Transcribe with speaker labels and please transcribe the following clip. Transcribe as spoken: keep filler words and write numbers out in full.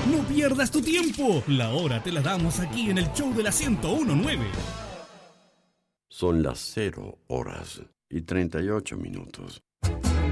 Speaker 1: No pierdas tu tiempo. La hora te la damos aquí en el show de la ciento uno punto nueve.
Speaker 2: Son las cero horas y treinta y ocho minutos.